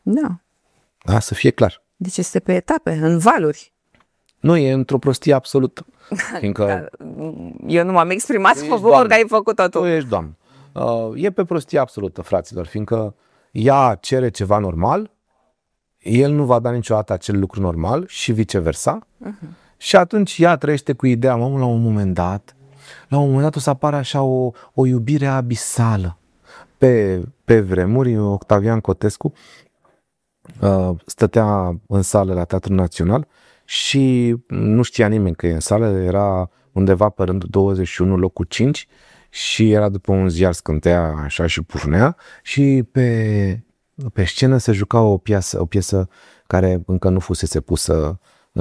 Da. Da, să fie clar. Deci este pe etape, în valuri. Nu, e într-o prostie absolută. Fiindcă Eu nu m-am exprimat în favor că ai făcut-o tu. Tu ești doamnă. E pe prostie absolută, fraților, fiindcă ea cere ceva normal, el nu va da niciodată acel lucru normal și viceversa. Și atunci ea trăiește cu ideea, la un moment dat o să apară așa o iubire abisală. Pe vremuri, Octavian Cotescu stătea în sală la Teatrul Național și nu știa nimeni că e în sală, era undeva pe rândul 21, locul 5 și era după un ziar, scânteia așa și pufnea și pe scenă se juca o piesă care încă nu fusese pusă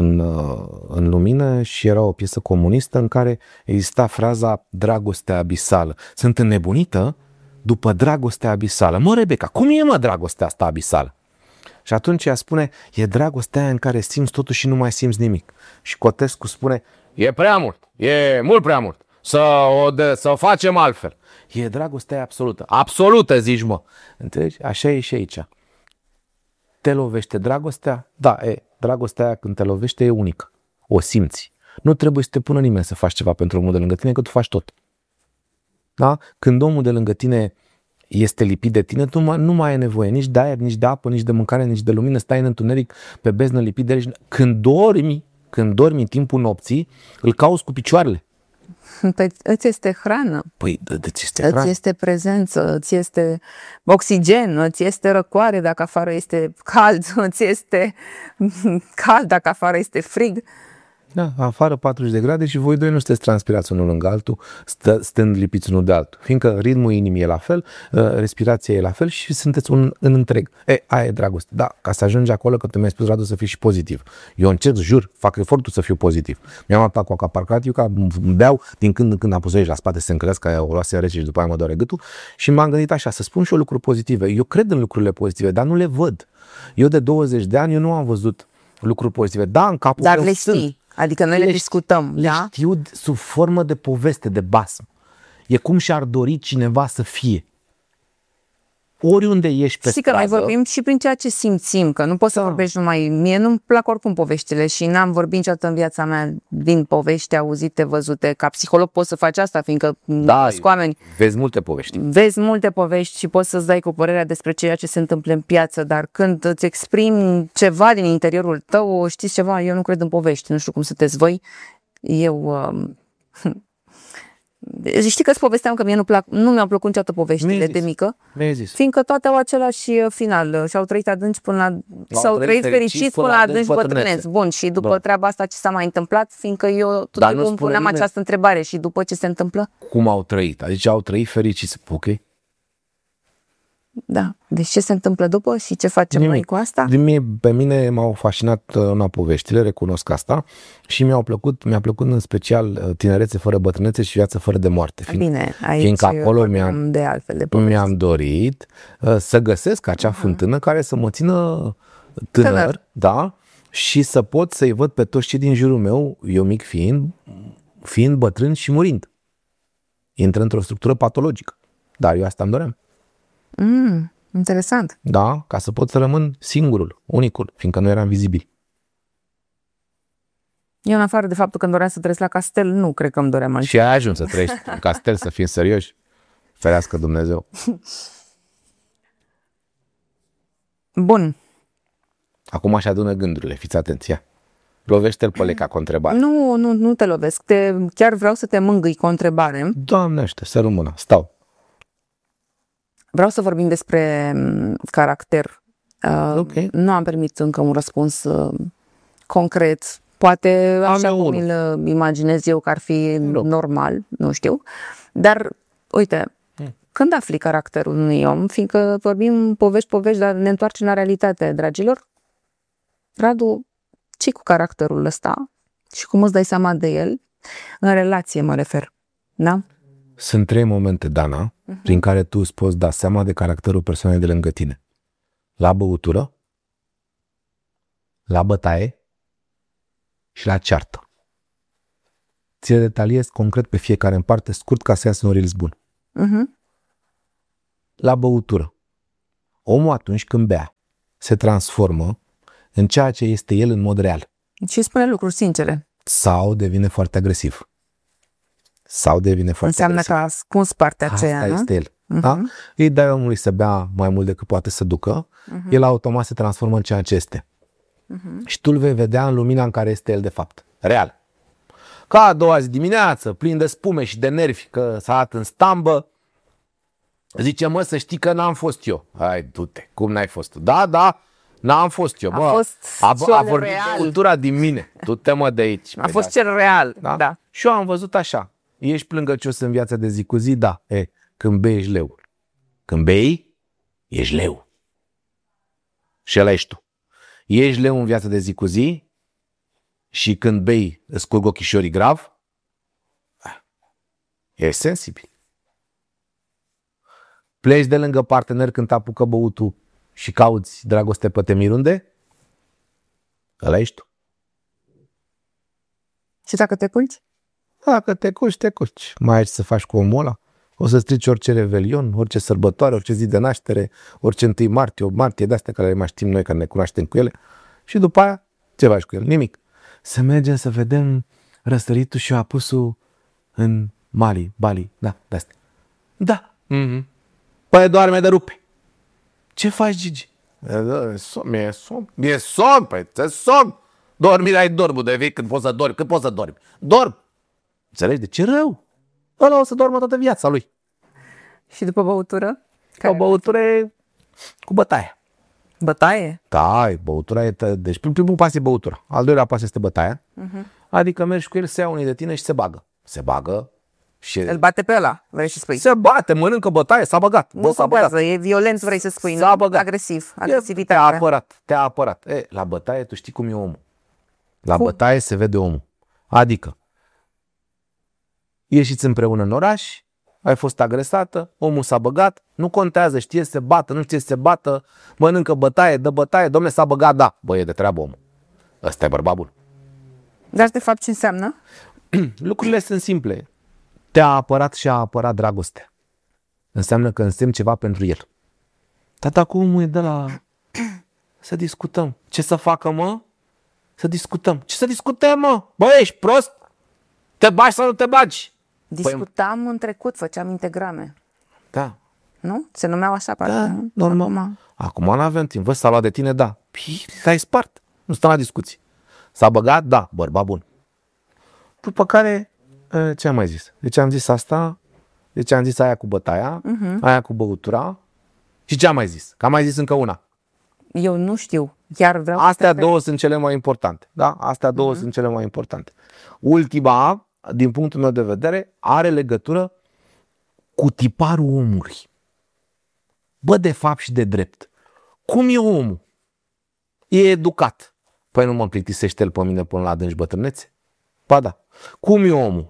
în lumină și era o piesă comunistă în care exista fraza dragostea abisală. Sunt înnebunită după dragostea abisală. Mă, Rebecca, cum e, mă, dragostea asta abisală? Și atunci ea spune, e dragostea aia în care simți totul și nu mai simți nimic. Și Cotescu spune, e prea mult, e mult prea mult, să o facem altfel. E dragostea absolută. Absolută, zici, mă. Înțelegi? Așa e și aici. Te lovește dragostea? Da, dragostea aia când te lovește e unică. O simți. Nu trebuie să te pună nimeni să faci ceva pentru omul de lângă tine, că tu faci tot. Da? Când omul de lângă tine este lipit de tine, tu nu mai ai nevoie nici de aer, nici de apă, nici de mâncare, nici de lumină, stai în întuneric pe beznă lipit de el. Când dormi în timpul nopții, îl cauți cu picioarele. Păi îți este hrană. Păi îți este hrană. Îți este prezență, îți este oxigen, îți este răcoare dacă afară este cald, îți este cald dacă afară este frig. Da, afară 40 de grade și voi doi nu sunteți transpirați unul lângă altul, stând lipiți unul de altul. Fiindcă ritmul inimii e la fel, respirația e la fel și sunteți în întreg. Aia e dragoste. Da, ca să ajungi acolo, că tu mi-ai spus, Radu, să fii și pozitiv. Eu încerc, jur, fac efortul să fiu pozitiv. Mi-am luat coaca parcat, eu ca beau, din când în când am pus aici la spate să încresc, că o luase rece și după aia mă doare gâtul și m-am gândit așa, să spun și eu lucruri pozitive. Eu cred în lucrurile pozitive, dar nu le văd. Eu de 20 de ani, eu nu am văzut lucruri pozitive. Da, în capul dar meu le știi. Adică noi le discutăm, le da? știu sub formă de poveste, de basm. E cum și-ar dori cineva să fie. Oriunde ești pe stradă. Că noi vorbim și prin ceea ce simțim, că nu poți să vorbești numai... Mie nu-mi plac oricum poveștile și n-am vorbit niciodată în viața mea din povești auzite, văzute. Ca psiholog poți să faci asta, fiindcă cu oameni. Vezi multe povești. Vezi multe povești și poți să-ți dai cu părerea despre ceea ce se întâmplă în piață, dar când îți exprimi ceva din interiorul tău, știți ceva, eu nu cred în povești, nu știu cum sunteți voi. Știi că îți povesteam că mie nu mi-au plăcut niciodată poveștile de mică, fiindcă toate au același final și au trăit adânci s-au trăit fericiți până la adânci bătrâneți. Bun, și după treaba asta ce s-a mai întâmplat, fiindcă eu tot timpul îmi puneam această întrebare și după ce se întâmplă? Cum au trăit? Adică au trăit fericiți, ok? Da, deci ce se întâmplă după și ce facem noi cu asta? Pe mine m-au fascinat poveștile, recunosc asta, și mi-a plăcut în special Tinerețe fără bătrânețe și Viață fără de moarte. Bine, aici fiindcă acolo mi-am dorit să găsesc acea fântână care să mă țină tânăr, da? Și să pot să-i văd pe toți cei din jurul meu, eu mic fiind bătrân și murind. Intră într-o structură patologică. Dar eu asta îmi doream. Interesant. Da, ca să pot să rămân singurul, unicul, fiindcă nu eram vizibil. Eu, în afară de faptul că îmi doream să trăiesc la castel, nu cred că îmi doream altceva. Și ai ajuns să trăiești în castel, să fim serioși? Ferească Dumnezeu. Bun. Acum așa adună gândurile, fiți atenția. Lovește-l pe leca cu o întrebare. Nu te lovesc. Chiar vreau să te mângâi cu o întrebare. Doamnește, să rămână, stau. Vreau să vorbim despre caracter. Okay. Nu am primit încă un răspuns concret. Poate așa cum îl imaginez eu că ar fi normal, nu știu. Dar, uite, când afli caracterul unui om, fiindcă vorbim povești, dar ne întoarcem la realitate, dragilor, Radu, ce cu caracterul ăsta și cum îți dai seama de el? În relație mă refer, da? Sunt 3 momente, Dana, prin care tu îți poți da seama de caracterul persoanei de lângă tine. La băutură, la bătaie și la ceartă. Ți le detaliez concret pe fiecare în parte, scurt, ca să iasă un reels bun. La băutură. Omul atunci când bea, se transformă în ceea ce este el în mod real. Și spune lucruri sincere. Sau devine foarte agresiv. Sau devine foarte Înseamnă agresiv. că a ascuns partea aceea, Asta nu? este el. Da? Îi dai omului să bea mai mult decât poate să ducă, el automat se transformă în ceea ce este. Și tu îl vei vedea în lumina în care este el de fapt. Real. Ca a doua zi dimineață, plin de spume și de nervi, că s-a dat în stambă, zice, mă, să știi că n-am fost eu. Hai, du-te, cum n-ai fost tu? Da, n-am fost eu. Bă, a vorbit cultura din mine. Du-te, mă, de aici. A fost cel real. Da. Și eu am văzut așa. Ești plângăcios în viața de zi cu zi? Da. Când bei, ești leu. Când bei, ești leu. Și ăla ești tu. Ești leu în viața de zi cu zi și când bei îți scurg ochișorii grav, ești sensibil. Pleci de lângă partener când te-apucă băutul și cauți dragoste pe temirunde, ăla ești tu. Și dacă te culci? Dacă te culci, te culci. Mai ai ce să faci cu omul ăla? O să strici orice revelion, orice sărbătoare, orice zi de naștere, orice 1 martie, 8 martie, de-astea care le mai știm noi, care ne cunoaștem cu ele. Și după aia, ce faci cu el? Nimic. Să mergem să vedem răsăritul și apusul în Bali. Da, de-astea. Da. Păi doarme de rupe. Ce faci, Gigi? Mi-e somn, păi, ți-e somn. Dormirea e dormul de vii când poți să dormi. Cât poți să dormi? Dorm. Înțelegi? De ce rău? Ăla o să doarmă toată viața lui. Și după băutură? O băutură e cu bătaie. Bătaie? Da, băutura e... Deci primul pas e băutura. Al doilea pas este bătaia. Adică mergi cu el, se ia unii de tine și se bagă. Se bagă și... Îl bate pe ăla, vrei să spui? Se bate, mănâncă bătaie, s-a băgat. Nu se băgat. E violent, vrei să spui. S-a băgat. Agresiv. Agresivitate. Te-a apărat. La bătaie tu știi cum e omul. La bătaie se vede omul. Adică ieșiți împreună în oraș, ai fost agresată, omul s-a băgat, nu contează, știe să se bată, nu știe să se bată, mănâncă bătaie, dă bătaie, dom'le, s-a băgat, da, bă, e de treabă omul. Ăsta e bărbat bun. Dar de fapt ce înseamnă? Lucrurile sunt simple. Te-a apărat și a apărat dragostea. Înseamnă că însemn ceva pentru el. Tata, cu omul e de la... Să discutăm. Ce să facă, mă? Să discutăm. Ce să discutăm, mă? Bă, ești prost? Te bagi sau nu te bagi? Discutam în trecut, făceam integrame. Da. Nu? Se numeau așa, parcă. Da, normal. Acum nu avem timp. Vă, s-a luat de tine, da. Păi, l-ai spart. Nu stăm la discuții. S-a băgat? Da. Bărbat bun. După care, ce am mai zis? Deci am zis asta, deci am zis aia cu bătaia, aia cu băutura și ce am mai zis? Că am mai zis încă una. Eu nu știu. Chiar vreau Astea două sunt cele mai importante. Da? Astea două sunt cele mai importante. Ultima, din punctul meu de vedere, are legătură cu tiparul omului. Bă, de fapt și de drept. Cum e omul? E educat. Păi nu mă plictisește el pe mine până la adânci bătrânețe? Ba da. Cum e omul?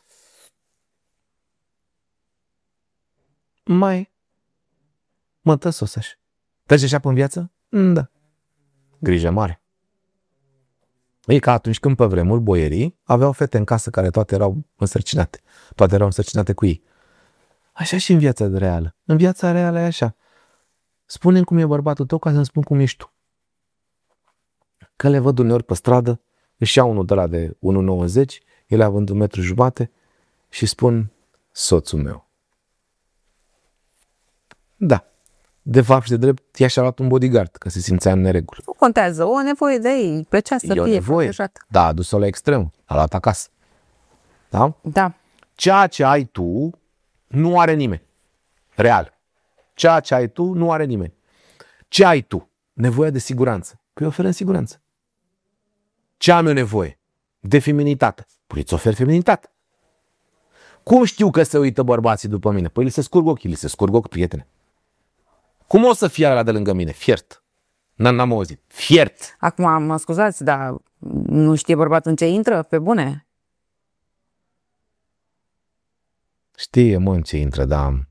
Mă tăsos așa. Trece așa pe-n viață? Da. Grijă mare. E ca atunci când pe vremuri boierii aveau fete în casă care toate erau însărcinate. Toate erau însărcinate cu ei. Așa și în viața reală. În viața reală e așa. Spune-mi cum e bărbatul tău ca să-mi spun cum ești tu. Că le văd uneori pe stradă, își ia unul de la de 1,90, el având 1,5 m și spun soțul meu. Da. De fapt și de drept, ea și-a luat un bodyguard, că se simțea în neregulă. Nu contează, o nevoie de ei, plăcea să fie protejat. Da, a dus-o la extrem, a luat acasă. Da? Da. Ceea ce ai tu, nu are nimeni. Real. Ceea ce ai tu, nu are nimeni. Ce ai tu? Nevoia de siguranță. Păi oferă siguranță. Ce am eu nevoie? De feminitate. Păi îți ofer feminitate. Cum știu că se uită bărbații după mine? Păi li se scurg ochii, li se scurg ochii, prietene. Cum o să fie ăla de lângă mine? Fiert. N-am auzit. Fiert. Acum, mă scuzați, dar nu știe bărbatul în ce intră? Pe bune? Știe, mă, în ce intră, dar...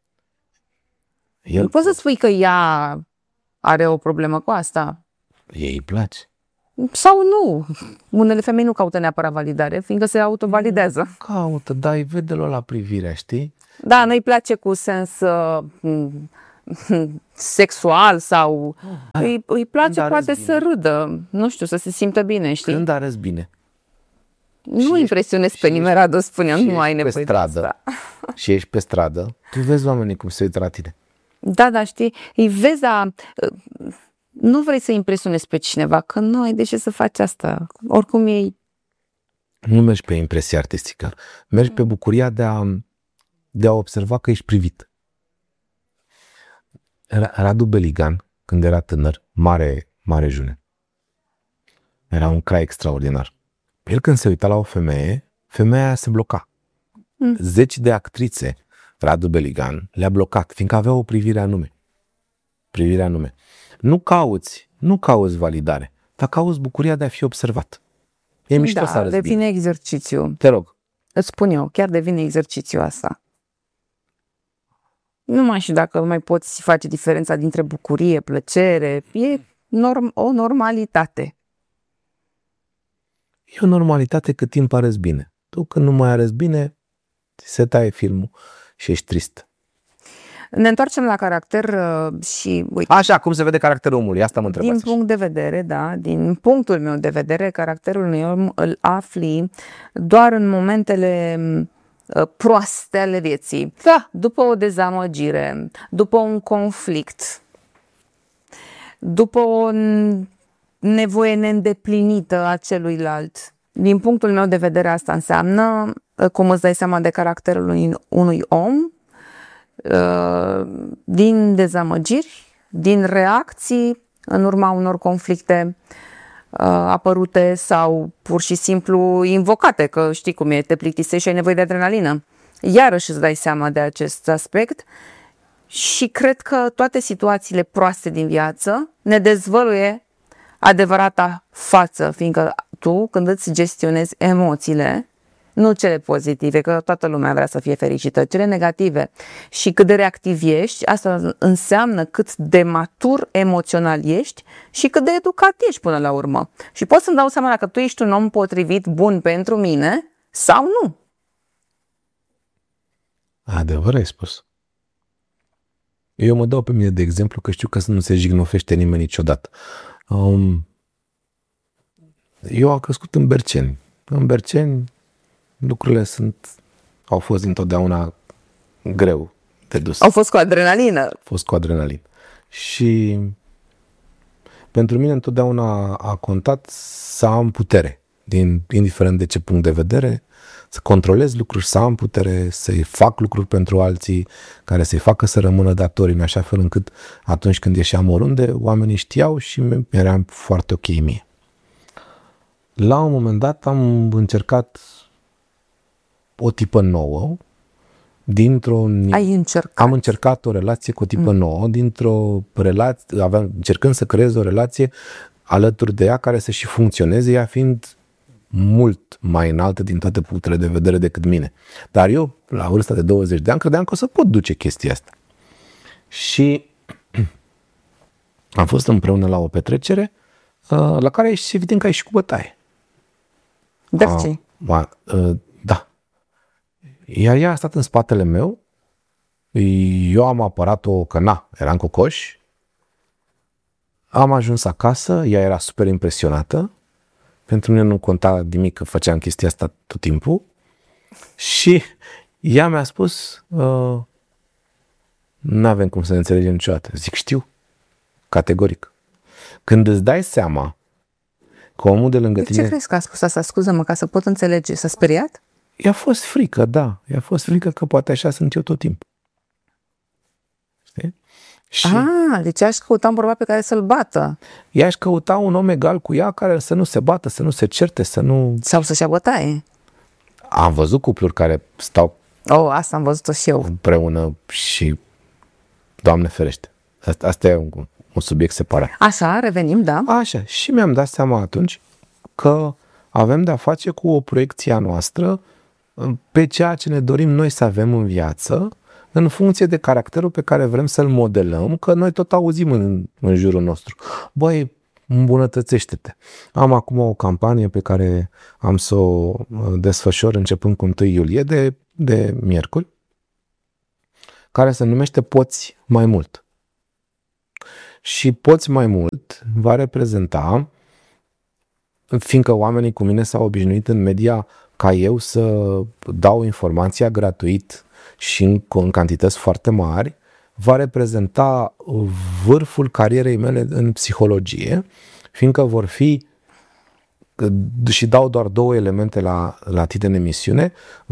Nu poți să spui că ea are o problemă cu asta. Ei îi place. Sau nu. Unele femei nu caută neapărat validare, fiindcă se autovalidează. Caută, dar îi vede la privirea, știi? Da, nu-i place cu sens sexual sau îi place poate să râdă, nu știu, să se simtă bine, știi? Când arăți bine. Nu impresionezi pe nimeni, Radu, spuneam, nu ai nevoie de asta. Și ești pe stradă, tu vezi oamenii cum se uită la tine. Da, știi, îi vezi, nu vrei să impresionezi pe cineva, că nu ai de ce să faci asta. Oricum ei... Nu mergi pe impresia artistică, mergi pe bucuria de a observa că ești privit. Radu Beligan, când era tânăr, mare june. Era un crai extraordinar. El când se uita la o femeie, femeia aia se bloca. Zeci de actrițe, Radu Beligan le-a blocat, fiindcă avea o privire anume. Nu cauți validare, dar cauți bucuria de a fi observat. E mișto să arăți devine bine. Exercițiu. Te rog. Îți spun eu, chiar devine exercițiu asta. Nu mai știu dacă mai poți face diferența dintre bucurie, plăcere. E o normalitate. E o normalitate cât timp arăți bine. Tu când nu mai arăți bine, se taie filmul și ești trist. Ne întoarcem la caracter și... Uite, așa, cum se vede caracterul omului? Asta mă întrebați. Din punctul meu de vedere, caracterul unui om îl afli doar în momentele proaste ale vieții. Da. După o dezamăgire, după un conflict, după o nevoie neîndeplinită a celuilalt. Din punctul meu de vedere, asta înseamnă cum îți dai seama de caracterul unui om, din dezamăgiri, din reacții în urma unor conflicte apărute sau pur și simplu invocate, că știi cum e, te plictisești și ai nevoie de adrenalină. Iarăși îți dai seama de acest aspect și cred că toate situațiile proaste din viață ne dezvăluie adevărata față, fiindcă tu, când îți gestionezi emoțiile, nu cele pozitive, că toată lumea vrea să fie fericită, cele negative, și cât de reactiv ești, asta înseamnă cât de matur emoțional ești și cât de educat ești până la urmă. Și pot să-mi dau seama dacă tu ești un om potrivit, bun pentru mine sau nu. Adevărat ai spus. Eu mă dau pe mine de exemplu că știu că nu se jignofește nimeni niciodată. Eu am crescut în Berceni. În Berceni lucrurile au fost întotdeauna greu de dus. Au fost cu adrenalină. Și pentru mine întotdeauna a contat să am putere, indiferent de ce punct de vedere, să controlez lucruri, să am putere, să-i fac lucruri pentru alții, care să-i facă să rămână datori, în așa fel încât atunci când ieșeam oriunde, oamenii știau și mi-era foarte ok mie. La un moment dat am încercat o tipă nouă, am încercat o relație cu o tipă nouă, dintr-o relație, încercând să creez o relație alături de ea care să și funcționeze, ea fiind mult mai înaltă din toate punctele de vedere decât mine. Dar eu, la vârsta de 20 de ani, credeam că o să pot duce chestia asta. Și am fost împreună la o petrecere la care ești evident că ai și cu bătaie. Derci. Da. Iar ea a stat în spatele meu, eu am apărat-o că eram cocoș, am ajuns acasă, ea era super impresionată, pentru mine nu conta nimic că făceam chestia asta tot timpul și ea mi-a spus n-avem cum să ne înțelegem niciodată. Zic, știu, categoric. Când îți dai seama că omul de lângă tine... De ce crezi că a spus asta? Scuză-mă, ca să pot înțelege. S-a speriat? I-a fost frică, da. I-a fost frică că poate așa sunt eu tot timpul. Știi? Și deci aș căuta un bărbat pe care să-l bată. Ea aș căuta un om egal cu ea care să nu se bată, să nu se certe, să nu... Sau să-și ia bătaie. Am văzut cupluri care stau asta am văzut-o și eu. Împreună și Doamne ferește. Asta e un subiect separat. Așa, revenim, da. Așa, și mi-am dat seama atunci că avem de-a face cu o proiecție a noastră pe ceea ce ne dorim noi să avem în viață, în funcție de caracterul pe care vrem să-l modelăm, că noi tot auzim în jurul nostru. Băi, îmbunătățește-te. Am acum o campanie pe care am să o desfășor începând cu 1 iulie de miercuri, care se numește Poți mai mult. Și poți mai mult, va reprezenta, fiindcă oamenii cu mine s-au obișnuit în media ca eu să dau informația gratuit și în cantități foarte mari, va reprezenta vârful carierei mele în psihologie, fiindcă vor fi, și dau doar 2 elemente la tine în emisiune,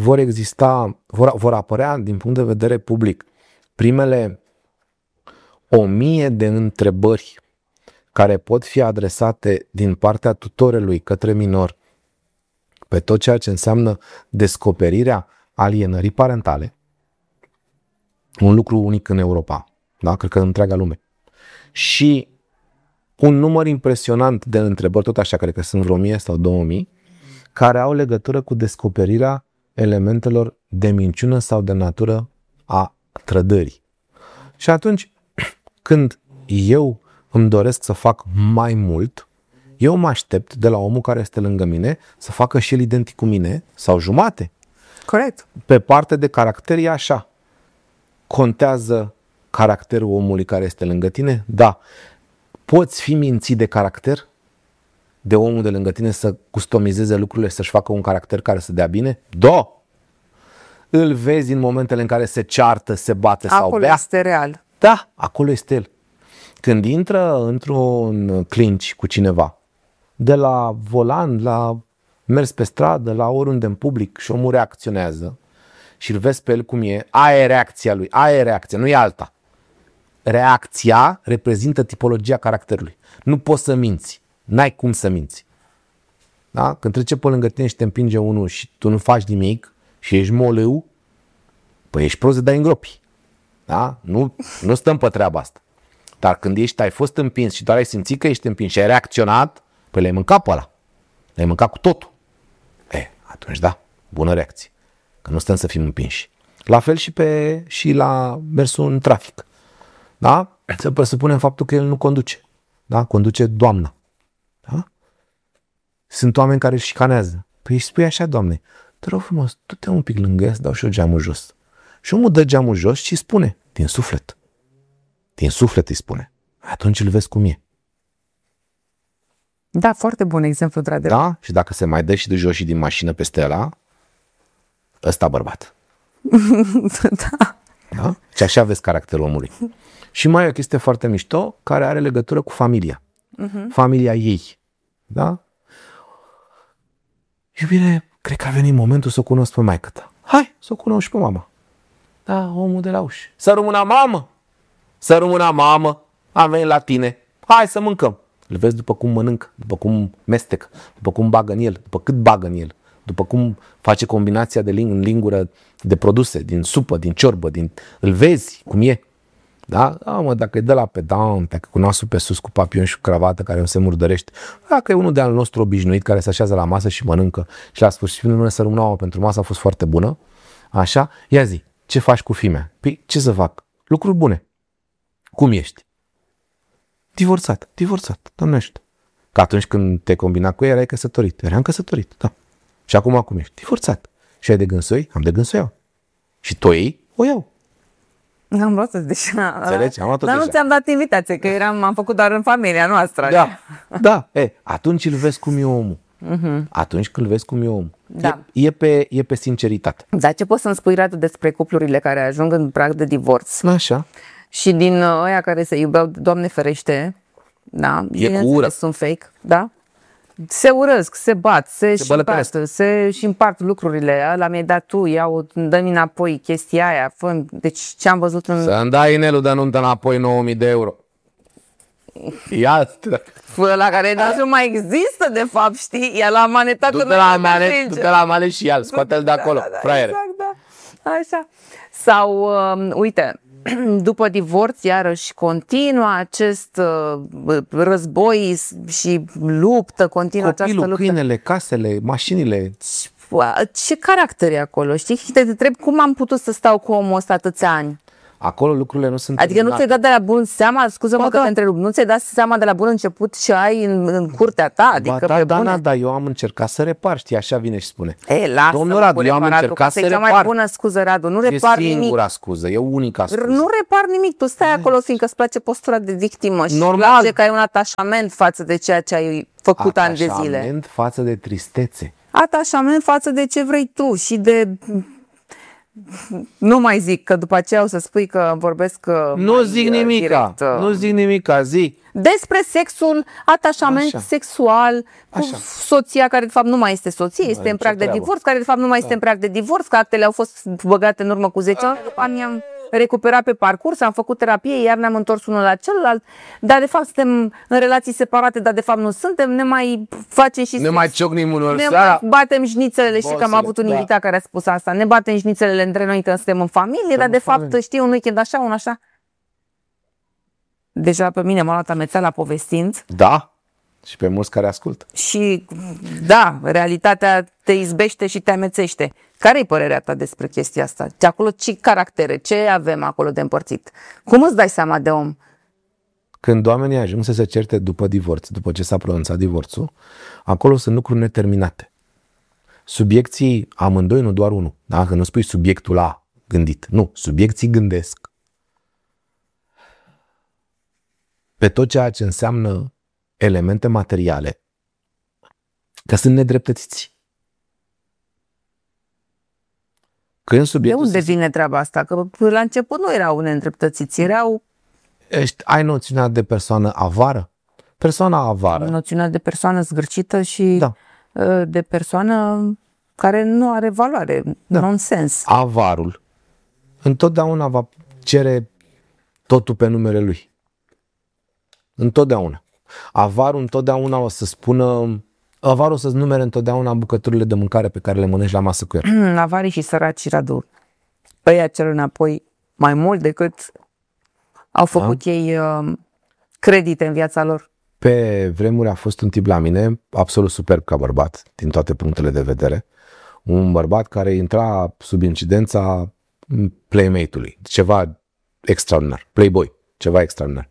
vor apărea din punct de vedere public primele 1000 de întrebări care pot fi adresate din partea tutorelui către minor pe tot ceea ce înseamnă descoperirea alienării parentale. Un lucru unic în Europa, da? Cred că în întreaga lume. Și un număr impresionant de întrebări, tot așa, cred că sunt vreo 1000 sau 2000, care au legătură cu descoperirea elementelor de minciună sau de natură a trădării. Și atunci, când eu îmi doresc să fac mai mult, eu mă aștept de la omul care este lângă mine să facă și el identic cu mine sau jumate. Corect. Pe parte de caracter e așa. Contează caracterul omului care este lângă tine? Da. Poți fi mințit de caracter? De omul de lângă tine să customizeze lucrurile, să-și facă un caracter care să dea bine? Da. Îl vezi în momentele în care se ceartă, se bate sau bea? Acolo este real. Da, acolo este el. Când intră într-un clinch cu cineva, de la volan, la mers pe stradă, la oriunde în public, și omul reacționează și îl vezi pe el cum e, aia e reacția lui, aia e reacția, nu e alta. Reacția reprezintă tipologia caracterului. Nu poți să minți, n-ai cum să minți. Da? Când trece pe lângă tine și te împinge unul și tu nu faci nimic și ești molâu, păi ești prost de dai în gropi. Da? Nu stăm pe treaba asta. Dar când ai fost împins și doar ai simțit că ești împins și ai reacționat, păi le-ai mâncat pe ăla. Le-ai mâncat cu totul. Atunci da, bună reacție. Că nu stăm să fim împinși. La fel și la mersul în trafic. Da? Să presupunem faptul că el nu conduce. Da? Conduce doamna. Da? Sunt oameni care își șicanează. Păi îi spui așa, Doamne, te rog frumos, du-te un pic lângă ea să dau și eu geamul jos. Și omul dă geamul jos și îi spune, din suflet. Din suflet îi spune. Atunci îl vezi cum e. Da, foarte bun exemplu, într-adevăr. Da? Și dacă se mai dă și de jos și din mașină peste ăla, ăsta bărbat. Da. Da? Și așa vezi caracterul omului. Și mai e o chestie foarte mișto care are legătură cu familia. Familia ei. Da? Iubire, cred că a venit momentul să o cunosc pe maică-ta. Hai, să o cunosc și pe mama. Da, omul de la ușă. Să rămână mamă! Să rămână mamă! Am venit la tine. Hai să mâncăm. Îl vezi după cum mănâncă, după cum mestecă, după cum bagă în el, după cât bagă în el, după cum face combinația în lingură de produse, din supă, din ciorbă, îl vezi cum e. Da? Dacă e de la pedant, dacă cu nasul pe sus, cu papion și cu cravată care se murdărește, dacă e unul de al nostru obișnuit care se așează la masă și mănâncă și la sfârșit nu să rămână pentru masă a fost foarte bună, așa, ia zi, ce faci cu fimea? Păi, ce să fac? Lucruri bune. Cum ești? Divorțat, Doamne ajută. Că atunci când te combina cu ea erai căsătorit. Eram căsătorit, da. Și acum cum ești? Divorțat. Și ai de gând să o iei? Am de gând să o iau. Și tu o iei? O iau. Am luat-o deja. Înțelegi? Am luat-o Dar deja. nu ți-am dat invitație, că am făcut doar în familia noastră. Da. Atunci îl vezi cum e omul. Atunci când îl vezi cum e omul. Da. E pe sinceritate. Dar ce poți să-mi spui, Radu, despre cuplurile care ajung în prag de divorț? Așa. Și din ăia care se iubeau, Doamne ferește, da, E cu ură. sunt fake, da? Se urăsc, se bat, se și împart lucrurile. Ăla mi-ai dat tu, dă-mi înapoi chestia aia. Deci ce am văzut în... Să-mi dai inelul de nuntă înapoi 9.000 de euro. Iată. Ăla care nu mai există, de fapt, știi? E la manetat. Du-te la manet și ia-l, scoate-l de acolo, fraiere. Exact, da. Așa. Sau, uite, după divorț, iarăși, continuă acest război și luptă, continuă această luptă. Câinele, casele, mașinile. Ce caracter e acolo, știi? Te întreb cum am putut să stau cu omul ăsta atâția ani. Acolo lucrurile nu sunt Adică nu ți-ai dat de la bun seama, scuză-mă că te întrerup, nu ți-ai dat seama de la bun început și ai în curtea ta? Adică da, Dana, dar eu am încercat să repar, știi, așa vine și spune. Lasă, domnul Radu, eu am încercat să repar. E cea mai bună scuză, Radu, nu repar nimic. E singura scuză, e unica scuză. Nu repar nimic, tu stai acolo fiindcă îți place postura de victimă și normal. Îți place că ai un atașament față de ceea ce ai făcut ani de zile. Atașament față de tristețe. Atașament față de ce vrei tu și de... Nu mai zic, că după aceea o să spui că vorbesc nu zic nimica, nu zic nimica, zi. Despre sexul, atașament sexual cu soția care de fapt nu mai este soție, este în prag de divorț, care de fapt nu mai este în prag de divorț, că actele au fost băgate în urmă cu 10 ani, am recuperat pe parcurs, am făcut terapie, iar ne-am întors unul la celălalt, dar de fapt suntem în relații separate, dar de fapt nu suntem, ne mai facem și ne mai ciocnim unor seara, batem șnițelele, și că am avut un invitat care a spus asta, ne batem șnițelele între noi că suntem în familie, dar de fapt știi un weekend așa, un așa. Deja pe mine m-a luat amețeala povestind. Da, și pe mulți care ascultă. Și da, realitatea te izbește și te amețește. Care-i părerea ta despre chestia asta? De acolo ce caractere, ce avem acolo de împărțit? Cum îți dai seama de om? Când oamenii ajung să se certe după divorț, după ce s-a pronunțat divorțul, acolo sunt lucruri neterminate. Subiecții amândoi, nu doar unul. Dacă nu spui subiectul A gândit. Nu, subiecții gândesc pe tot ceea ce înseamnă elemente materiale, că sunt nedreptățiți. Când de unde vine treaba asta? Că la început nu erau nedreptățiți, erau... Ai noțiunea de persoană avară? Persoana avară. Noțiunea de persoană zgârcită și de persoană care nu are valoare, nonsens. Avarul întotdeauna va cere totul pe numele lui. Întotdeauna. Avarul întotdeauna o să spună... Avarul o să-ți numere întotdeauna bucăturile de mâncare pe care le mănânci la masă cu el. Avarii și săraci, Radu, ăia cer înapoi mai mult decât au făcut ei credite în viața lor. Pe vremuri a fost un tip la mine, absolut superb ca bărbat, din toate punctele de vedere. Un bărbat care intra sub incidența playmate-ului. Ceva extraordinar. Playboy. Ceva extraordinar.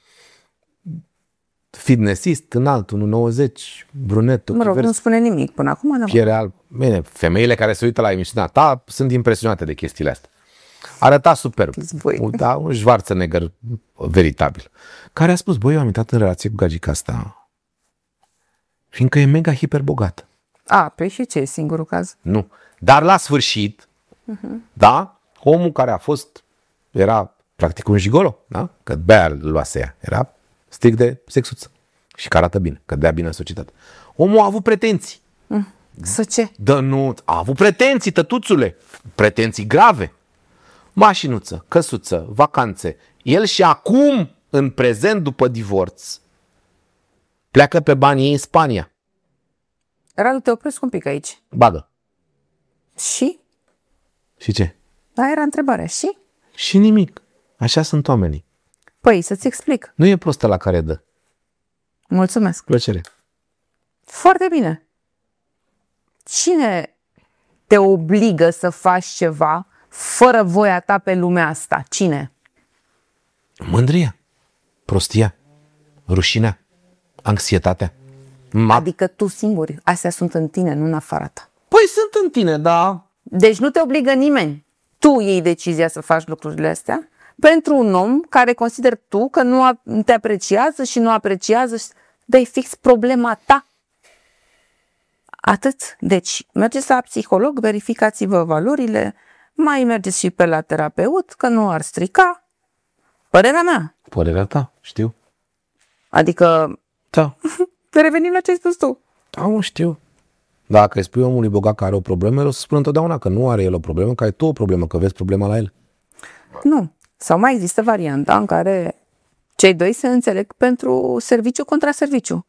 Fitnessist, înalt, 1,90, brunet. Mă rog, nu spune nimic până acum. Piele alb. Bine, femeile care se uită la emisiunea ta sunt impresionate de chestiile astea. Arăta superb. Da, un Schwarzenegger veritabil. Care a spus, băi, eu am intrat în relație cu gagica asta fiindcă e mega hiperbogat. Păi și ce, e singurul caz? Nu. Dar la sfârșit, da, omul care a fost, era practic un gigolo, da? Că de-aia îl luase ea. Era strict de sexuță. Și că arată bine, că dea bine în societate. Omul a avut pretenții. Să ce? A avut pretenții, tătuțule. Pretenții grave. Mașinuță, căsuță, vacanțe. El și acum, în prezent, după divorț, pleacă pe banii ei în Spania. Radu, te opresc un pic aici. Bagă. Și? Și ce? Da, era întrebarea. Și? Și nimic. Așa sunt oamenii. Păi, să-ți explic. Nu e prostă la care dă. Mulțumesc. Plăcere. Foarte bine. Cine te obligă să faci ceva fără voia ta pe lumea asta? Cine? Mândria, prostia, rușinea, anxietatea. Adică tu singur. Astea sunt în tine, nu în afara ta. Păi sunt în tine, da. Deci nu te obligă nimeni. Tu iei decizia să faci lucrurile astea pentru un om care consider tu că nu te apreciază și nu apreciază. Dă-i fix problema ta. Atât. Deci, mergeți la psiholog, verificați-vă valorile, mai mergeți și pe la terapeut, că nu ar strica. Părerea mea. Părerea ta, știu. Adică... Da. Revenim la ce ai spus tu. Da, mă, știu. Dacă îi spui omului bogat că are o problemă, el o să spună întotdeauna că nu are el o problemă, că ai tu o problemă, că vezi problema la el. Nu. Sau mai există varianta în care cei doi se înțeleg pentru serviciu contra serviciu.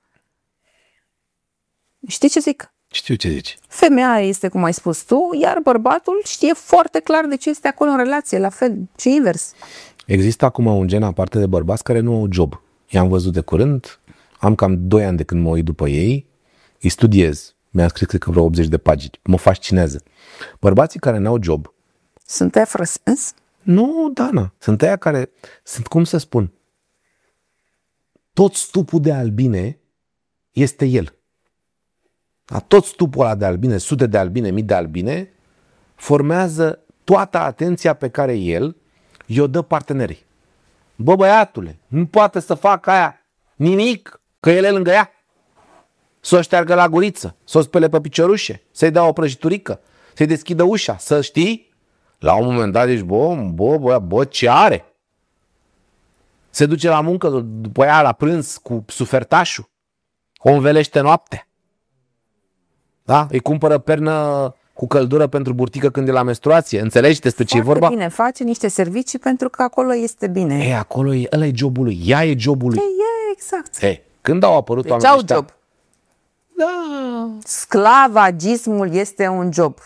Știi ce zic? Știu ce zici. Femeia este cum ai spus tu, iar bărbatul știe foarte clar de ce este acolo în relație, la fel și invers. Există acum un gen aparte de bărbați care nu au job. I-am văzut de curând, am cam 2 ani de când mă uit după ei, îi studiez, mi-am scris cred că vreo 80 de pagini, mă fascinează. Bărbații care n-au job sunt efrăsens? Nu, Dana. Sunt aia care sunt, cum să spun, tot stupul de albine este el. Tot stupul ăla de albine, sute de albine, mii de albine, formează toată atenția pe care el i-o dă partenerii. Bă, băiatule, nu poate să facă aia nimic, că el e lângă ea. Să o șteargă la guriță, să o spele pe piciorușe, să-i dea o prăjiturică, să-i deschidă ușa, să știi. La un moment dat zici, bă, ce are? Se duce la muncă după ea la prânz cu sufertașul, o învelește noaptea. Da? Îi cumpără pernă cu căldură pentru burtică când e la menstruație. Înțelegi despre ce e vorba? Bine, face niște servicii pentru că acolo este bine. Acolo ăla e jobul lui. Ea e jobul lui. Exact. Când au apărut deci oamenii ăștia? job. Da. Sclavagismul este un job.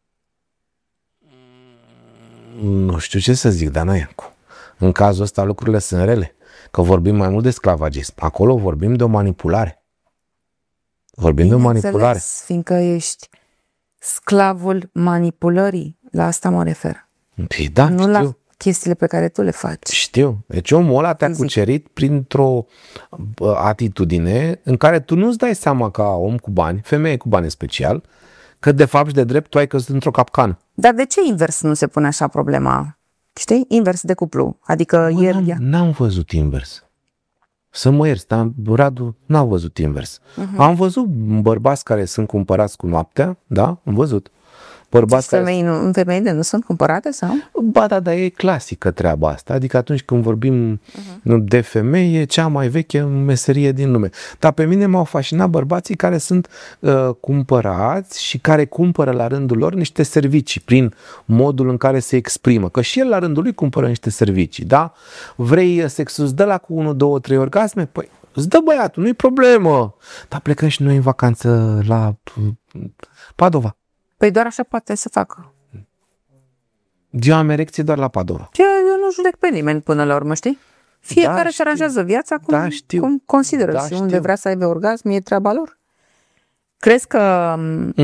Nu știu ce să zic, dar Iancu. În cazul ăsta lucrurile sunt rele. Că vorbim mai mult de sclavagism. Acolo vorbim de o manipulare. Vorbim de o manipulare. Fiindcă ești sclavul manipulării. La asta mă refer. Păi da, nu știu. la chestiile pe care tu le faci. Știu. Deci omul ăla te-a cucerit printr-o atitudine în care tu nu-ți dai seama ca om cu bani, femeie cu bani în special, că de fapt și de drept tu ai căzut într-o capcană. Dar de ce invers nu se pune așa problema? Știi? Invers de cuplu. Adică N-am văzut invers. Să mă ierți, dar Radu n-a văzut invers. Am văzut bărbați care sunt cumpărați cu noaptea, da? Am văzut. Femeile nu sunt cumpărate sau? Ba da, dar e clasică treaba asta. Adică atunci când vorbim de femei, e cea mai veche meserie din lume. Dar pe mine m-au fascinat bărbații care sunt cumpărați și care cumpără la rândul lor niște servicii prin modul în care se exprimă. Că și el la rândul lui cumpără niște servicii, da? Vrei sexul, îți dă la cu 1, 2, 3 orgasme? Păi îți dă băiatul, nu-i problemă. Dar plecăm și noi în vacanță la Padova. Păi doar așa poate să facă. Eu am erecție doar la Padova. Eu nu judec pe nimeni până la urmă, știi? Fiecare își aranjează viața cum consideră. Și unde vrea să aibă orgasm, e treaba lor. Crezi că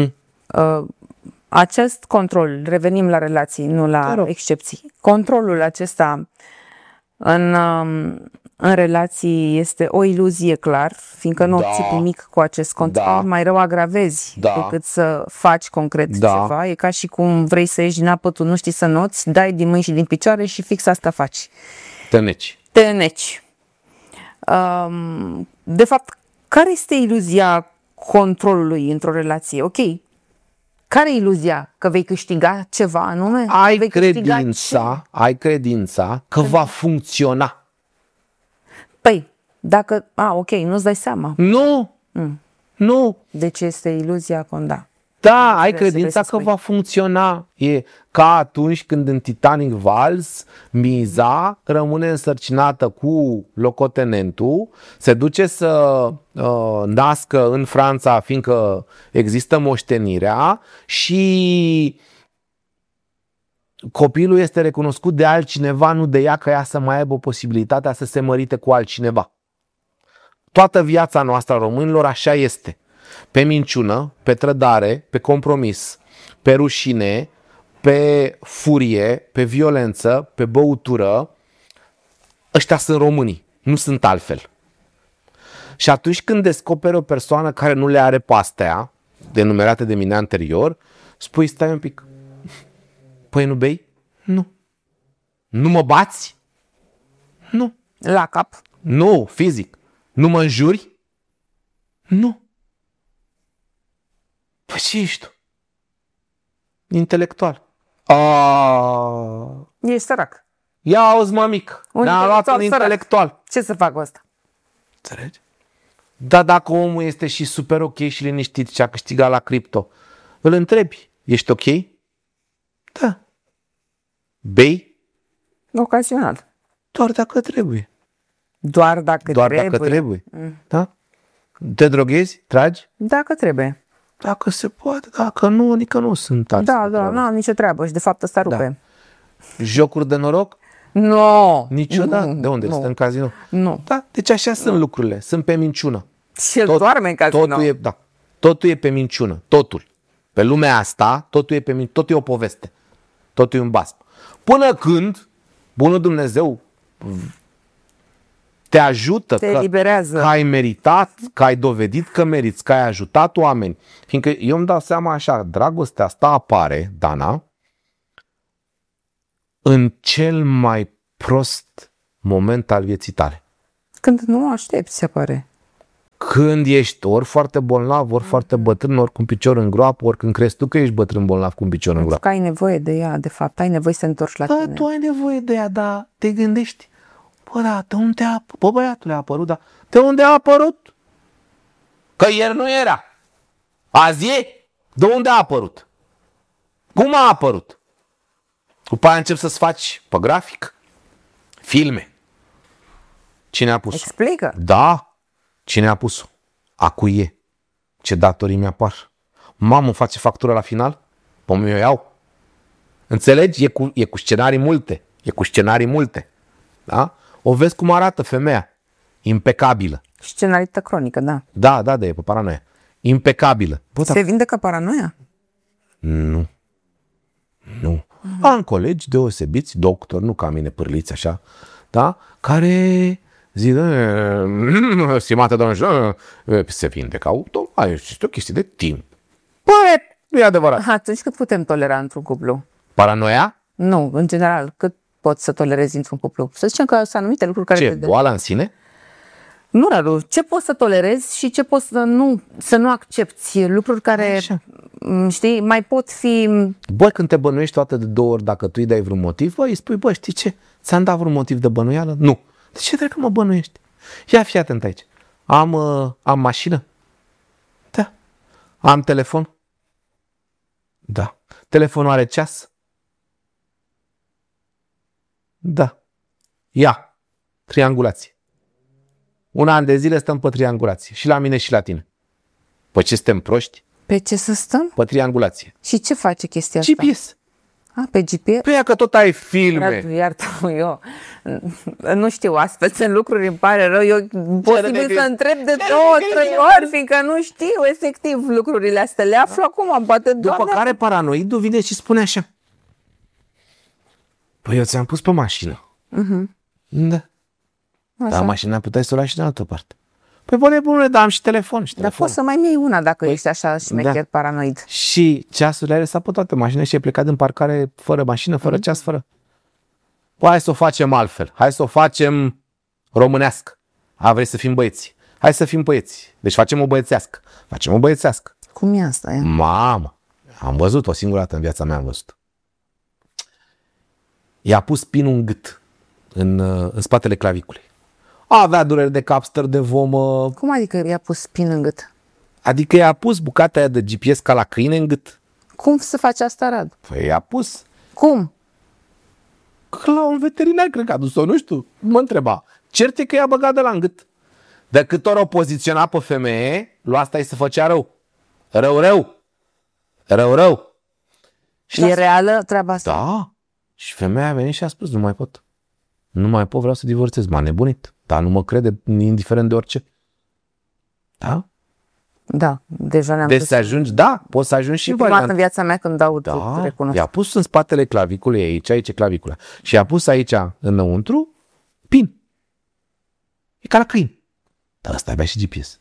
acest control, revenim la relații, nu la excepții, controlul acesta în relații este o iluzie, clar, fiindcă nu obții nimic cu acest control, mai rău agravezi decât să faci concret ceva. E ca și cum vrei să ieși din apă, tu nu știi să noți, dai din mâini și din picioare și fix asta faci. Te înneci. De fapt, care este iluzia controlului într-o relație? Ok, care e iluzia? Că vei câștiga ceva anume? Ai credința că va funcționa. Păi, dacă... ok, nu-ți dai seama. Nu. Deci este iluzia conda. Da, ai credința că va funcționa. E ca atunci când în Titanic Vals Miza rămâne însărcinată cu locotenentul, se duce să nască în Franța, fiindcă există moștenirea, și copilul este recunoscut de altcineva, nu de ea, că ea să mai aibă posibilitatea să se mărite cu altcineva. Toată viața noastră a românilor așa este. Pe minciună, pe trădare, pe compromis, pe rușine, pe furie, pe violență, pe băutură. Ăștia sunt românii, nu sunt altfel. Și atunci când descoperi o persoană care nu le are pe astea, denumerate de mine anterior, spui, stai un pic, păi nu bei? Nu. Nu mă bați? Nu. La cap? Nu, fizic. Nu mă înjuri? Nu. Păi ce ești tu? Intelectual. Ești sărac. Ia auzi, mămic, ne-a luat un intelectual. Ce să fac cu asta? Înțelegi? Dar dacă omul este și super ok și liniștit și a câștigat la cripto, îl întrebi, ești ok? Da. Bei? Ocazional. Doar dacă trebuie. Doar dacă trebuie. Da? Te droghezi? Tragi? Dacă trebuie. Dacă se poate, dacă nu, adică nu sunt alții. Da, nu am nicio treabă și de fapt ăsta rupe. Da. Jocuri de noroc? Nu. Niciodată? De unde? Stă în casino? Nu. Da, deci așa sunt lucrurile, sunt pe minciună. Și el doarme în casino. Totul e pe minciună, totul. Pe lumea asta, totul e o poveste. Totul e un basm. Până când Bunul Dumnezeu te ajută, te eliberează. Că ai meritat, că ai dovedit că meriți, că ai ajutat oameni. Fiindcă eu îmi dau seama așa, dragostea asta apare, Dana, în cel mai prost moment al vieții tale. Când nu aștepți, se pare. Când ești ori foarte bolnav, ori foarte bătrân, ori cu un picior în groapă, ori când crezi tu că ești bătrân bolnav cu un picior în groapă. Că ai nevoie de ea, de fapt, ai nevoie să te întorci la tine. Tu ai nevoie de ea, dar te gândești, bă, da, de unde a apărut? Bă, băiatule, a apărut, da. De unde a apărut? Că ieri nu era. Azi e? De unde a apărut? Cum a apărut? După aia începi să-ți faci pe grafic filme. Cine a pus-o? Explică. Da. Cine a pus-o? A cui e? Ce datorii mi-apar? Mamă, face factură la final? Păi mi-o iau. Înțelegi? E cu scenarii multe. E cu scenarii multe. Da? O vezi cum arată femeia. Impecabilă. Scenarită cronică, da. Da, e pe paranoia. Impecabilă. Bă, se vindecă paranoia? Nu. Am colegi deosebiți, doctori, nu ca mine pârliți așa, da? Care zic, stimată doamnă, se vindecă automat, este o chestie de timp. Băi, nu e adevărat. Atunci cât putem tolera într-un cuplu? Paranoia? Nu, în general, cât poți să tolerezi într-un cuplu? Să zicem că sunt anumite lucruri care... Ce, boala în sine? Nu, Radu, ce poți să tolerezi și ce poți să nu accepti? Lucruri care, așa, știi, mai pot fi... Băi, când te bănuiești toate de 2 ori, dacă tu îi dai vreun motiv, băi, îi spui, bă, știi ce? Ți-am dat vreun motiv de bănuială? Nu. De ce trebuie că mă bănuiești? Ia fii atent aici. Am mașină? Da. Am telefon? Da. Telefonul are ceas? Da. Ia. Triangulație. 1 an de zile stăm pe triangulație. Și la mine și la tine. Păi ce suntem proști? Pe ce să stăm? Pe triangulație. Și ce face chestia asta? GPS. Pe GPS? Păi că tot ai filme. Radu, iartă-mă, eu nu știu, astfel sunt lucruri, îmi pare rău. Eu posibil să întreb de 2-3 ori, fiindcă nu știu efectiv lucrurile astea. Le aflu acum, poate După care paranoidul vine și spune așa. Păi eu ți-am pus pe mașină. Da. Așa. Dar mașina puteai să o lași în altă parte. Păi bune, dar am și telefon. Dar poți să mai iei una dacă ești așa șmecher paranoid. Și ceasurile are lăsat pe toate mașinile și e plecat din parcare fără mașină, fără ceas, fără... Păi hai să o facem altfel. Hai să o facem românească. Vrei să fim băieți. Hai să fim băieți. Deci facem o băiețească. Facem o băiețească. Cum e asta? Mamă, am văzut o singură dată în viața mea, am văzut. I-a pus pinul în gât, în spatele claviculei. Avea dureri de cap, stări de vomă. Cum adică i-a pus pin în gât? Adică i-a pus bucata aia de GPS ca la câine în gât. Cum să faci asta, Radu? Păi i-a pus. Cum? Că la un veterinar, cred că a dus-o, nu știu. Mă întreba. Cert e că i-a băgat de la în gât. De cât ori o poziționa pe femeie, lui asta îi se făcea rău. Rău. Și e reală treaba asta? Da. Și femeia a venit și a spus, nu mai pot. Nu mai pot, vreau să divorțez. M-a nebunit. Dar nu mă crede, indiferent de orice. Da? Da, deja ne-am Deci să ajungi, poți să ajungi și prima dată în viața mea când dau recunosc. I-a pus în spatele claviculei aici e clavicula. Și i-a pus aici înăuntru pin. E ca la câini. Dar ăsta avea și GPS.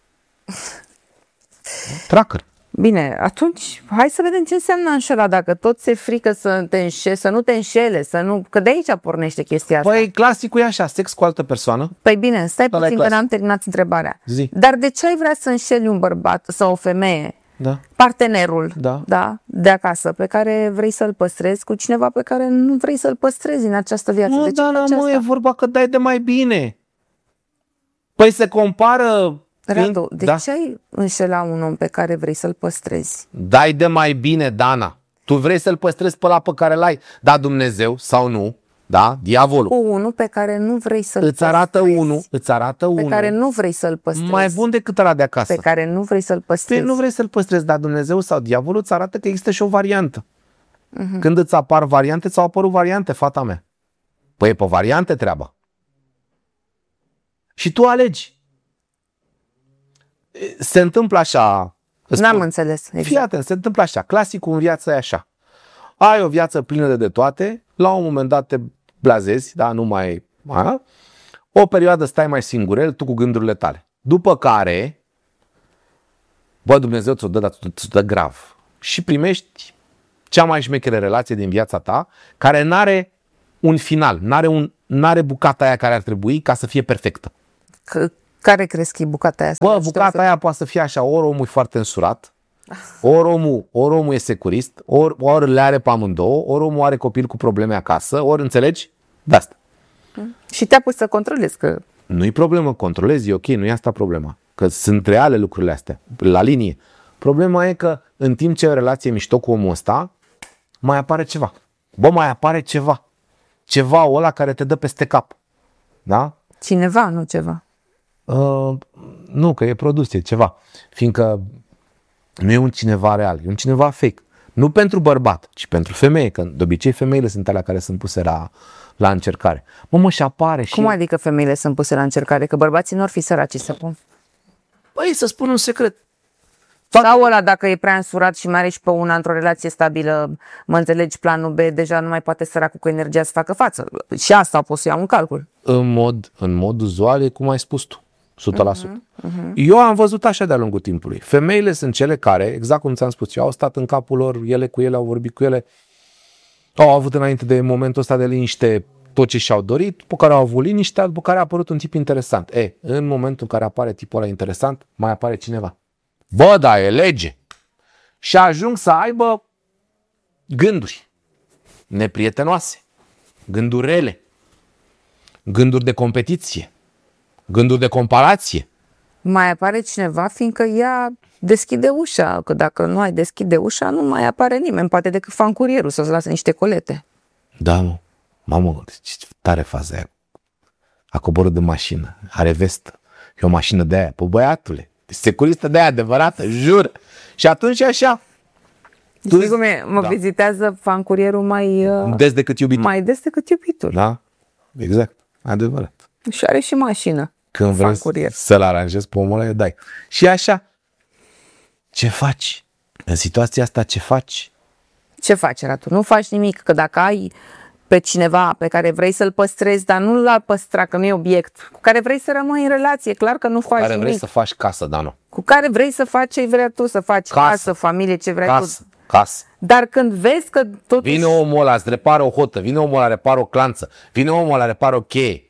Tracker. Bine, atunci hai să vedem ce înseamnă înșela. Dacă tot ți-e frică să nu te înșele, că de aici pornește chestia asta. Păi clasicul e așa, sex cu altă persoană. Păi bine, stai puțin că n-am terminat întrebarea. Zi. Dar de ce ai vrea să înșeli un bărbat sau o femeie? Da. Partenerul de acasă pe care vrei să-l păstrezi cu cineva pe care nu vrei să-l păstrezi în această viață. Nu, e vorba că dai de mai bine. Păi se compară... Radu, de ce ai înșela un om pe care vrei să-l păstrezi? Dai de mai bine, Dana. Tu vrei să-l păstrezi pe ăla pe care l-ai. Da, Dumnezeu sau nu, da, diavolul. Cu unul pe care nu vrei să-l păstrezi. Îți arată unul. Pe care nu vrei să-l păstrezi. Mai bun decât ăla de acasă. Pe care nu vrei să-l păstrezi. Păi nu vrei să-l păstrezi, dar Dumnezeu sau diavolul îți arată că există și o variantă. Când îți apar variante, ți-au apărut variante, fata mea. Păi e pe variante treaba. Și tu alegi. Se întâmplă așa. N-am înțeles. Exact. Fii atent, se întâmplă așa. Clasicul în viață e așa. Ai o viață plină de toate, la un moment dat te blazezi, da, nu mai... O perioadă stai mai singurel, tu cu gândurile tale. După care, bă, Dumnezeu ți-o dă, dar ți-o dă grav. Și primești cea mai șmecheră relație din viața ta, care n-are un final, n-are bucata aia care ar trebui ca să fie perfectă. Care crezi că e bucata aia? Bă, bucata aia poate să fie așa, ori omul e foarte însurat, ori omul e securist, ori le are pe amândouă, ori omul are copil cu probleme acasă, ori înțelegi? De asta. Și te-a pus să controlezi că... Nu-i problemă, controlezi, e ok, nu e asta problema. Că sunt reale lucrurile astea, la linie. Problema e că în timp ce ai o relație mișto cu omul ăsta, mai apare ceva. Bă, mai apare ceva. Ceva ăla care te dă peste cap. Da? Cineva, nu ceva. Nu, că e produs, e ceva. Fiindcă nu e un cineva real, e un cineva fake. Nu pentru bărbat, ci pentru femeie, că de obicei femeile sunt alea care sunt puse la încercare. Mă, și apare și... Cum adică femeile sunt puse la încercare? Că bărbații nu ar fi săraci să pun. Păi, să spun un secret. Sau ăla, dacă e prea însurat și mai are și pe una într-o relație stabilă, mă înțelegi, planul B, deja nu mai poate săracul cu energia să facă față. Și asta o pot să iau în calcul. În mod uzual e cum ai spus tu, 100%. Eu am văzut așa de-a lungul timpului. Femeile sunt cele care, exact cum ți-am spus eu, au stat în capul lor, ele cu ele, au vorbit cu ele, au avut înainte de momentul ăsta de liniște tot ce și-au dorit, după care au avut liniște, după care a apărut un tip interesant. În momentul în care apare tipul ăla interesant, mai apare cineva. Bă, da, e lege. Și ajung să aibă gânduri neprietenoase, gânduri rele, gânduri de competiție, gânduri de comparație. Mai apare cineva, fiindcă ea deschide ușa, că dacă nu ai deschide ușa, nu mai apare nimeni, poate decât fan curierul să-ți lase niște colete. Da, mă. Mamă, ce tare faza aia. A coborât de mașină, are vestă, e o mașină de aia, pă băiatule, securistă de aia adevărată, jur. Și atunci așa. Știi cum e? Mă vizitează fan curierul mai des decât iubitul. Mai des decât iubitul. Da, exact, adevărat. Și are și mașină. Când vrei să-l aranjezi pe omul ăla, îi dai. Și așa, ce faci? În situația asta, ce faci? Ce faci, Ratu? Nu faci nimic, că dacă ai pe cineva pe care vrei să-l păstrezi, dar nu l-al păstra, că nu e obiect, cu care vrei să rămâi în relație, clar că nu faci nimic. Cu care vrei să faci casă, Dano. Cu care vrei să faci ce vrei tu să faci, casă, familie, ce vrei tu. Casă. Dar când vezi că totuși... Vine omul ăla, îți repară o hotă, vine omul ăla, repară o clanță, vine omul ăla, repară o cheie.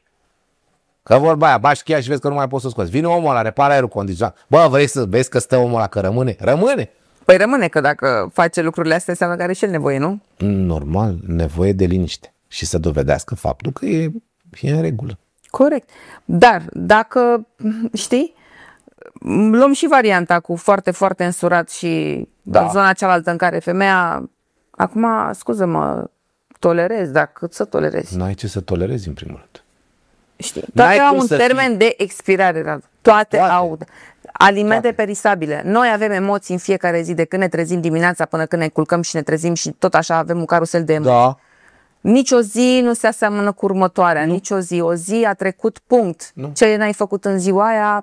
Că vorba aia, bași cheia și vezi că nu mai poți să scoți. Vine omul ăla, repară aerul condiționat. Bă, vrei să vezi că stă omul ăla, că rămâne? Rămâne! Păi rămâne, că dacă face lucrurile astea înseamnă că are și el nevoie, nu? Normal, nevoie de liniște. Și să dovedească faptul că e în regulă. Corect. Dar dacă, știi, luăm și varianta cu foarte, foarte însurat și zona cealaltă în care femeia, acum, scuză-mă, tolerezi, dar cât să tolerezi? N-ai ce să tolerezi în primul rând. Știi, toate au un termen de expirare, Radu. Toate au. Alimente perisabile. Noi avem emoții în fiecare zi, de când ne trezim dimineața până când ne culcăm și ne trezim și tot așa avem un carusel de emoții. Da. Nici o zi nu se aseamănă cu următoarea, nici o zi. O zi a trecut, punct. Ce n-ai făcut în ziua aia,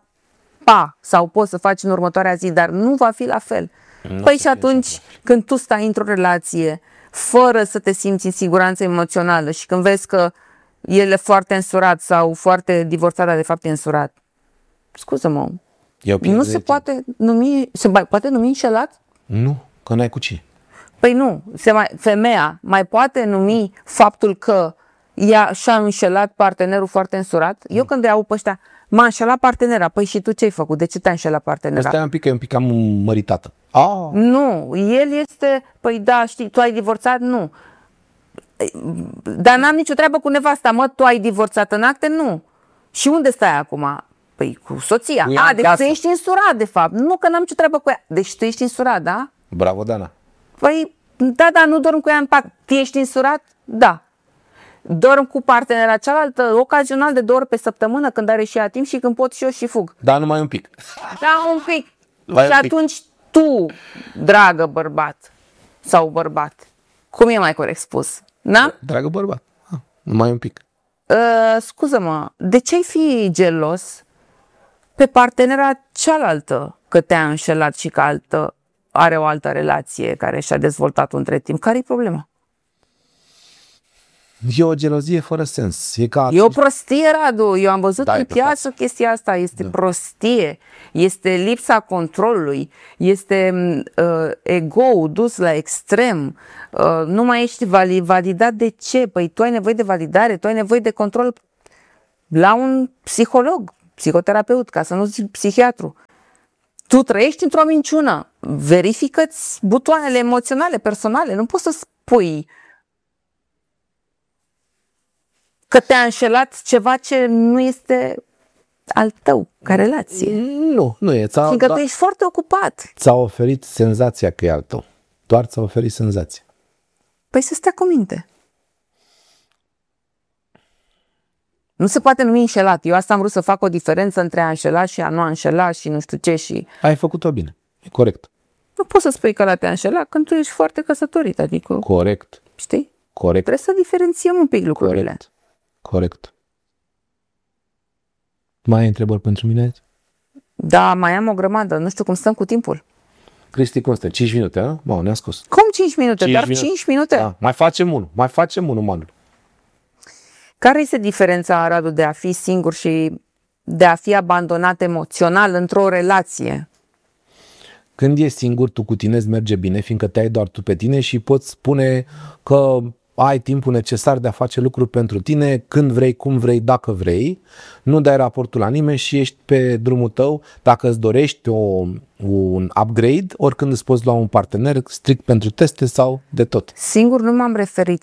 sau poți să faci în următoarea zi, dar nu va fi la fel. Păi și atunci când tu stai într-o relație fără să te simți în siguranță emoțională și când vezi că el e foarte însurat sau foarte divorțat, dar de fapt e însurat, scuză-mă, nu se poate numi, poate numi înșelat? Nu, că n-ai cu cine. Păi nu, femeia mai poate numi faptul că ea și-a înșelat partenerul foarte însurat? Eu când îi aud pe ăștia, m-a înșelat partenera, păi și tu ce ai făcut? De ce te-a înșelat partenera? Asta e un pic cam măritată. Nu, el este, păi da, știi, tu ai divorțat? Nu. Dar n-am nicio treabă cu nevasta, mă, tu ai divorțat în acte? Nu. Și unde stai acum? Păi cu soția. Deci tu ești însurat, de fapt. Nu, că n-am nicio treabă cu ea. Deci tu ești însurat, da? Bravo, Dana. Păi, da, nu dorm cu ea în pat. Tu ești însurat? Da. Dorm cu partenera cealaltă, ocazional de 2 ori pe săptămână, când are și ea timp și când pot și eu și fug. Da, numai un pic. Da, un pic. Și atunci tu, dragă bărbat sau bărbat, cum e mai corect spus? Na? Dragă bărbat, numai un pic. Scuză-mă, de ce ai fi gelos pe partenera cealaltă că te-a înșelat și că are o altă relație care și-a dezvoltat între timp? Care-i problema? E o gelozie fără sens. E o prostie, Radu. Eu am văzut în piață chestia asta. Este prostie. Este lipsa controlului. Este ego-ul dus la extrem. Nu mai ești validat de ce? Păi tu ai nevoie de validare, tu ai nevoie de control la un psiholog, psihoterapeut, ca să nu zic psihiatru. Tu trăiești într-o minciună. Verifică-ți butoanele emoționale, personale. Nu poți să spui că te-a înșelat ceva ce nu este al tău, ca relație. Nu e. Fiindcă tu ești foarte ocupat. Ți-a oferit senzația că e al tău. Doar ți-a oferit senzația. Păi să stea cu minte. Nu se poate numi înșelat. Eu asta am vrut să fac o diferență între a înșela și a nu a înșela și nu știu ce și... Ai făcut-o bine. E corect. Nu poți să spui că ăla te-a înșelat când tu ești foarte căsătorit. Adică... Corect. Știi? Corect. Trebuie să diferențiem un pic lucrurile. Corect. Mai ai întrebări pentru mine? Da, mai am o grămadă. Nu știu cum stăm cu timpul. Cristi, cum stă? 5 minute, a? Mă, ne-a scos. Cum 5 minute? Doar 5 minute? Da. Mai facem unul, Manu. Care este diferența, Radu, de a fi singur și de a fi abandonat emoțional într-o relație? Când ești singur, tu cu tine îți merge bine, fiindcă te ai doar tu pe tine și poți spune că ai timpul necesar de a face lucruri pentru tine, când vrei, cum vrei, dacă vrei, nu dai raportul la nimeni și ești pe drumul tău. Dacă îți dorești un upgrade, oricând îți poți lua un partener strict pentru teste sau de tot. Singur nu m-am referit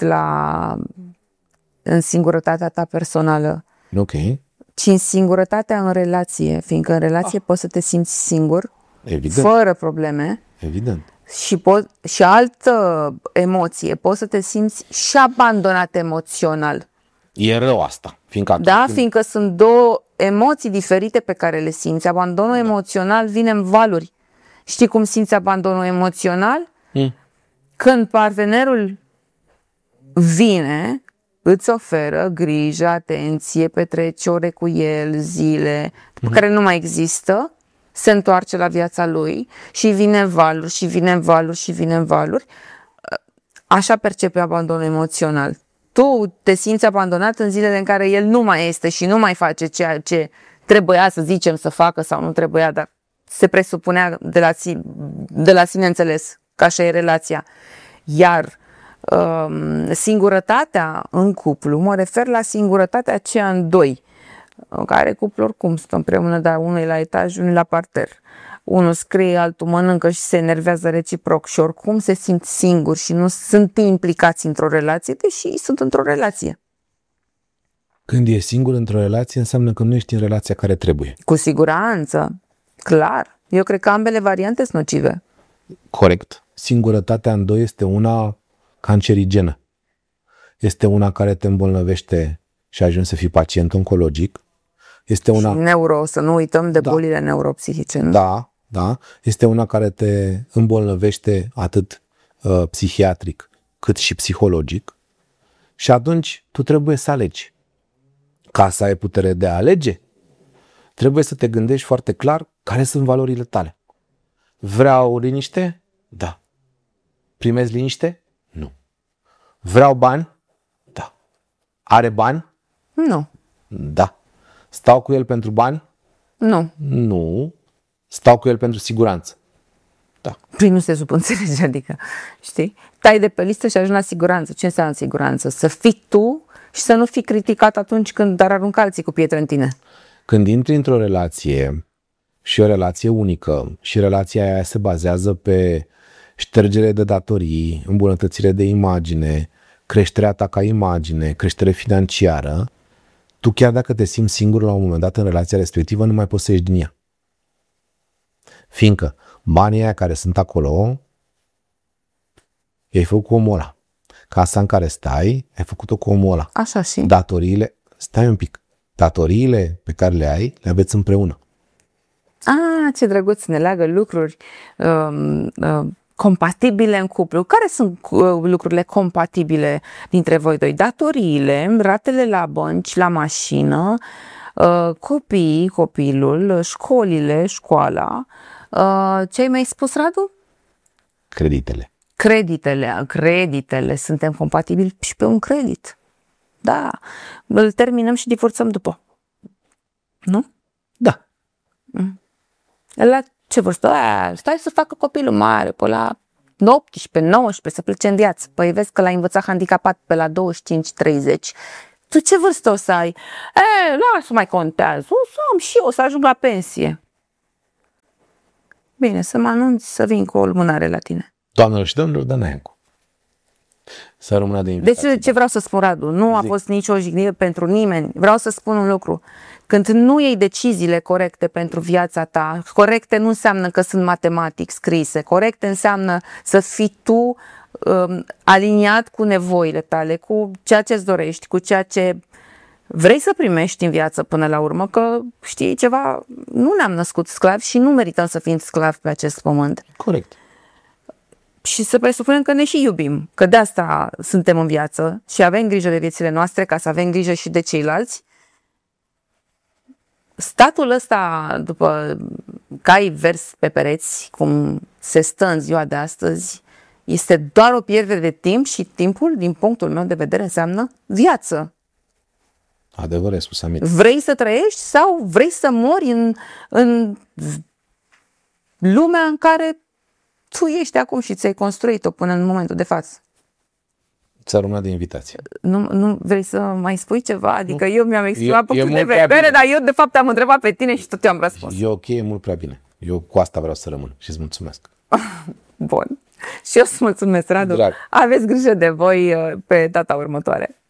în singurătatea ta personală, Ok. ci în singurătatea în relație, fiindcă în relație poți să te simți singur, Evident. fără probleme. Evident. Și altă emoție, poți să te simți și abandonat emoțional. E rău asta. Fiindcă sunt două emoții diferite pe care le simți. Abandonul emoțional vine în valuri. Știi cum simți abandonul emoțional? Când partenerul vine, îți oferă grijă, atenție, petreci ore cu el, zile, care nu mai există, se întoarce la viața lui și vine în valuri, și vine în valuri, și vine în valuri. Așa percepe abandonul emoțional. Tu te simți abandonat în zilele în care el nu mai este și nu mai face ceea ce trebuia, să zicem, să facă sau nu trebuia, dar se presupunea de la sine înțeles că așa e relația. Iar singurătatea în cuplu, mă refer la singurătatea aceea în doi, în care cuplul oricum stă împreună, dar unul e la etaj, unul e la parter. Unul scrie, altul mănâncă și se enervează reciproc și oricum se simt singuri și nu sunt implicați într-o relație, deși sunt într-o relație. Când ești singur într-o relație, înseamnă că nu ești în relația care trebuie. Cu siguranță, clar. Eu cred că ambele variante sunt nocive. Corect. Singurătatea în doi este una cancerigenă. Este una care te îmbolnăvește și ajungi să fii pacient oncologic. Este una... să nu uităm de bolile neuropsihice, nu? Da. Este una care te îmbolnăvește atât psihiatric cât și psihologic. Și atunci tu trebuie să alegi. Ca să ai putere de a alege, trebuie să te gândești foarte clar care sunt valorile tale. Vreau liniște? Da. Primez liniște? Nu. Vreau bani? Da. Are bani? Nu. Da. Stau cu el pentru bani? Nu. Nu. Stau cu el pentru siguranță? Da. Păi nu se subînțelege, adică, știi? Tai de pe listă și ajungi la siguranță. Ce înseamnă siguranță? Să fii tu și să nu fii criticat atunci când ar arunca alții cu pietre în tine. Când intri într-o relație și o relație unică și relația aia se bazează pe ștergere de datorii, îmbunătățire de imagine, creșterea ta ca imagine, creștere financiară, tu chiar dacă te simți singur la un moment dat în relația respectivă, nu mai poți să ieși din ea. Fiindcă banii aia care sunt acolo, i-ai făcut cu omul ăla. Casa în care stai, ai făcut-o cu omul ăla. Așa și? Datoriile, stai un pic, datoriile pe care le ai, le aveți împreună. Ce drăguț, ne leagă lucruri compatibile în cuplu. Care sunt lucrurile compatibile dintre voi doi? Datoriile, ratele la bănci, la mașină, copiii, copilul, școlile, școala. Ce ai mai spus, Radu? Creditele. Creditele. Suntem compatibili și pe un credit. Da, îl terminăm și divorțăm după. Nu? Da. La ce vârstă? Stai să facă copilul mare, pe la 18, 19, să plece în viață. Păi vezi că l-ai învățat handicapat pe la 25-30. Tu ce vârstă o să ai? Lasă, mai contează. O să am și eu, o să ajung la pensie. Bine, să mă anunți să vin cu o lumânare la tine. Doamnelor și domnilor, Dana Iancu. Să rămână de invitație. Deci ce vreau să spun, Radu? Nu a fost nicio jignire pentru nimeni. Vreau să spun un lucru. Când nu iei deciziile corecte pentru viața ta, corecte nu înseamnă că sunt matematic scrise, corecte înseamnă să fii tu aliniat cu nevoile tale, cu ceea ce îți dorești, cu ceea ce vrei să primești în viață până la urmă, că știi ceva, nu ne-am născut sclavi și nu merităm să fim sclavi pe acest pământ. Corect. Și să presupunem că ne și iubim, că de asta suntem în viață și avem grijă de viețile noastre ca să avem grijă și de ceilalți. Statul ăsta, după cai vers pe pereți, cum se stă în ziua de astăzi, este doar o pierdere de timp și timpul, din punctul meu de vedere, înseamnă viață. Adevăr, ai spus, Amir. Vrei să trăiești sau vrei să mori în lumea în care tu ești acum și ți-ai construit-o până în momentul de față? Ți-a rămânat de invitație. Nu vrei să mai spui ceva? Adică eu mi-am exprimat punctul de vedere, dar eu de fapt am întrebat pe tine și tot eu am răspuns. E ok, e mult prea bine. Eu cu asta vreau să rămân și îți mulțumesc. Bun. Și eu îți mulțumesc, Radu. Drag. Aveți grijă de voi pe data următoare.